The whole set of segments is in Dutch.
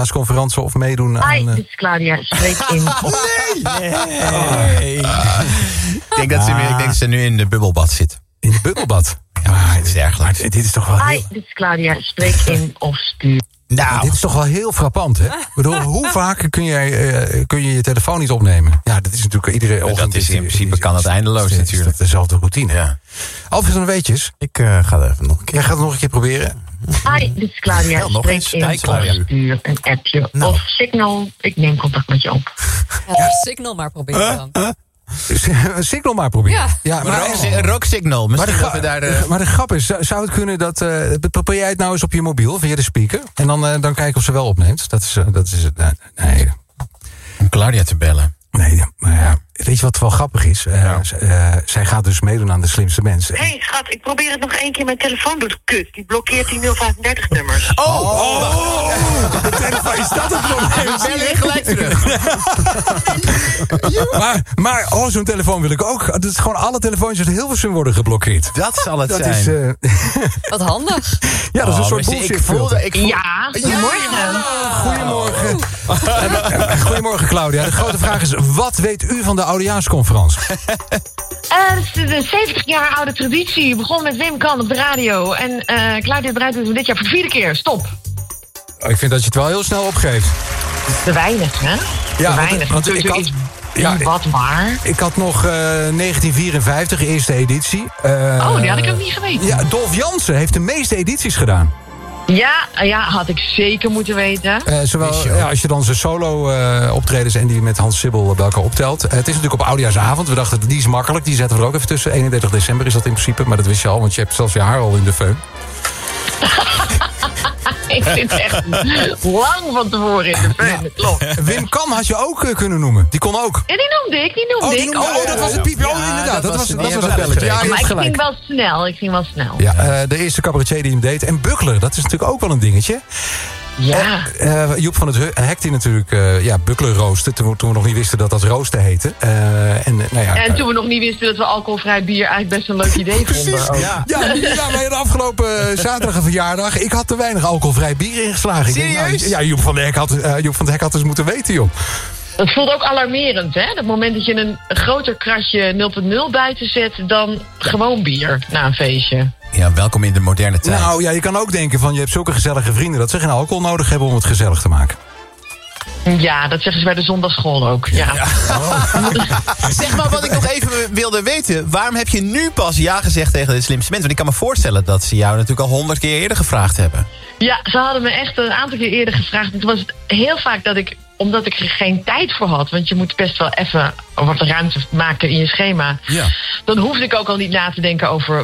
conferentie of meedoen aan... Hi, dit is Claudia. Spreek in. Nee. Ik denk dat ze nu in de bubbelbad zit. In het bubbelbad? Ja, het is dergelijk. Maar dit is toch wel Hi, heel... dit is Claudia. Spreek in of stuur. Nou, Dit is toch wel heel frappant, hè? Ik bedoel, hoe vaak kun je je telefoon niet opnemen? Ja, dat is natuurlijk iedere ochtend... dat is in principe kan het eindeloos natuurlijk. Dat is dezelfde routine. Ja. Alfred en Weetjes, Ik ga het even nog een keer. jij gaat het nog een keer proberen. Hi, dit is Claudia. Ja, nog Spreek eens. in Hi, Claudia. of stuur een appje. Nou. Of Signal. Ik neem contact met je op. Ja, Signal maar proberen dan. Een Signal maar proberen. Ja. een rock signal. Misschien dat we daar... Maar de grap is, zou het kunnen dat... probeer jij het nou eens op je mobiel, via de speaker. En dan kijken of ze wel opneemt. Dat is het. Nee. om Claudia te bellen. Nee, maar ja, weet je wat wel grappig is? Zij gaat dus meedoen aan de slimste mensen. Hé, schat, ik probeer het nog één keer. Mijn telefoon doet kut. Die blokkeert die 035-nummers. Is dat het probleem? We bellen gelijk terug. Maar zo'n telefoon wil ik ook. Het is gewoon alle telefoons uit Hilversum worden geblokkeerd. Dat zal het Dat zijn. is... Wat handig. Ja, dat is een soort maar bullshit. ik voelde... Ja, goedemorgen. Goedemorgen. Goedemorgen, Claudia. De grote vraag is, wat weet u van de oudejaarsconferentie? Het is een 70 jaar oude traditie. Begon met Wim Kan op de radio. En Claudia bereidt het dit jaar voor de 4e keer. Stop. Ik vind dat je het wel heel snel opgeeft. Te weinig, hè? Ja, te weinig. want ik Natuurlijk had- is ja, wat waar. Ik had nog 1954, eerste editie. Die had ik ook niet geweten. Ja, Dolf Jansen heeft de meeste edities gedaan. Ja, had ik zeker moeten weten. Als je dan zijn solo optredens en die met Hans Sibbel bij elkaar optelt. Het is natuurlijk op oudejaarsavond. We dachten, die is makkelijk. Die zetten we er ook even tussen. 31 december is dat in principe. Maar dat wist je al, want je hebt zelfs je haar al in de föhn. Ik zit echt lang van tevoren in de föhn. Dat klopt. Wim Kan had je ook kunnen noemen. Die kon ook. Ja, die noemde ik. Dat was het piepje. Inderdaad. Dat was het belletje. Ja, je Maar hebt ik ging gelijk. wel snel. Ja, de eerste cabaretier die hem deed. En Buckler, dat is natuurlijk ook wel een dingetje. Ja. Joep van het Hek die natuurlijk Buckler roostte. Toen we nog niet wisten dat dat roosten heette. En toen we nog niet wisten dat we alcoholvrij bier eigenlijk best een leuk idee vonden. Ook. Ja, wij hadden afgelopen zaterdag een verjaardag. Ik had te weinig alcoholvrij bier ingeslagen. Serieus? Joep van het Hek had eens moeten weten, joh. Dat voelt ook alarmerend, hè? Het moment dat je een groter kratje 0.0 buiten zet dan gewoon bier na een feestje. Ja, welkom in de moderne tijd. Nou ja, je kan ook denken van je hebt zulke gezellige vrienden dat ze geen alcohol nodig hebben om het gezellig te maken. Ja, dat zeggen ze bij de zondagschool ook. Ja. Zeg maar wat ik nog even wilde weten. Waarom heb je nu pas ja gezegd tegen de slimste mensen? Want ik kan me voorstellen dat ze jou natuurlijk al 100 keer eerder gevraagd hebben. Ja, ze hadden me echt een aantal keer eerder gevraagd. Het was heel vaak omdat ik er geen tijd voor had. Want je moet best wel even wat ruimte maken in je schema. Ja. Dan hoefde ik ook al niet na te denken over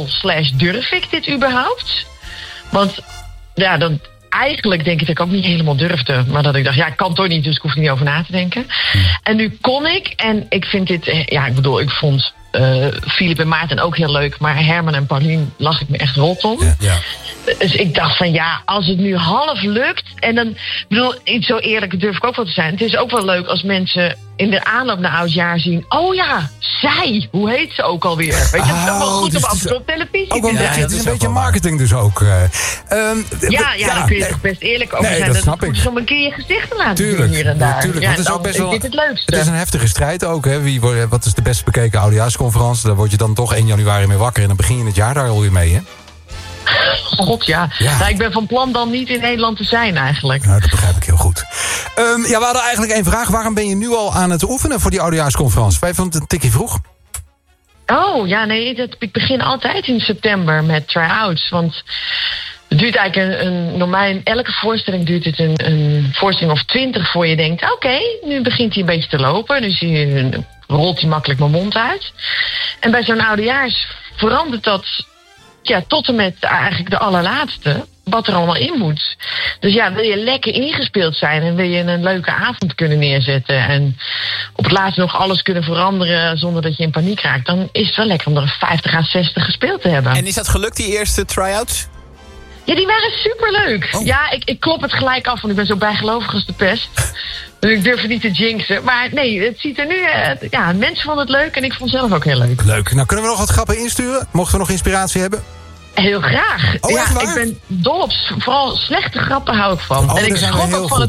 durf ik dit überhaupt? Want ja, dan eigenlijk denk ik dat ik ook niet helemaal durfde. Maar dat ik dacht, ik kan toch niet, dus ik hoef er niet over na te denken. En nu kon ik. En ik vind dit, ik vond Filip en Maarten ook heel leuk. Maar Herman en Paulien lag ik me echt rot om. Ja. Dus ik dacht van als het nu half lukt. En dan, iets zo eerlijk durf ik ook wel te zijn. Het is ook wel leuk als mensen in de aanloop naar oudjaar zien. Oh ja, zij, hoe heet ze ook alweer? Weet je, het is toch wel goed om af en toe op televisie Ook te wel, zijn. het is een beetje marketing dus ook. Daar kun je toch best eerlijk over zijn. dat Dat snap het goed ik. is om een keer je gezicht te laten zien Tuurlijk, hier en daar. tuurlijk. Ja, Want het is ook best wel, dit het leukste. Het is een heftige strijd ook. Hè? Wat is de best bekeken oudejaarsconferentie? Daar word je dan toch 1 januari mee wakker. En dan begin je het jaar daar alweer mee, hè? God, ja. Nou, ik ben van plan dan niet in Nederland te zijn eigenlijk. Nou, dat begrijp ik heel goed. We hadden eigenlijk 1 vraag. Waarom ben je nu al aan het oefenen voor die oudejaarsconferentie? Wij vonden het een tikje vroeg. Oh, ja, nee, ik begin altijd in september met try-outs. Want het duurt eigenlijk normaal in elke voorstelling duurt het een voorstelling of 20 voor je denkt, oké, nu begint hij een beetje te lopen. Dus rolt hij makkelijk mijn mond uit. En bij zo'n oudejaars verandert dat tot en met eigenlijk de allerlaatste, wat er allemaal in moet. Dus wil je lekker ingespeeld zijn en wil je een leuke avond kunnen neerzetten en op het laatst nog alles kunnen veranderen zonder dat je in paniek raakt, dan is het wel lekker om er 50 à 60 gespeeld te hebben. En is dat gelukt, die eerste try-outs? Ja, die waren superleuk. Oh. Ja, ik klop het gelijk af, want ik ben zo bijgelovig als de pest. Dus ik durf het niet te jinxen. Maar nee, het ziet er nu... mensen vonden het leuk en ik vond het zelf ook heel leuk. Leuk. Nou, kunnen we nog wat grappen insturen? Mochten we nog inspiratie hebben? Heel graag. Oh, echt waar? Ik ben dol op... Vooral slechte grappen hou ik van. Oh, en ik daar zijn we schrok heel ook van goed